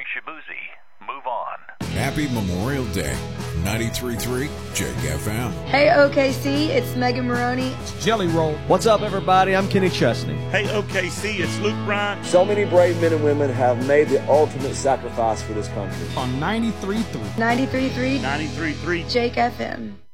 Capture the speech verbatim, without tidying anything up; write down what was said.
Gary Shabuzi. Move on. Happy Memorial Day. ninety-three point three Jake F M. Hey, O K C, it's Megan Maroney. It's Jelly Roll. What's up, everybody? I'm Kenny Chesney. Hey, O K C, it's Luke Bryant. So many brave men and women have made the ultimate sacrifice for this country. On ninety-three point three. ninety-three point three. ninety-three point three. Jake F M.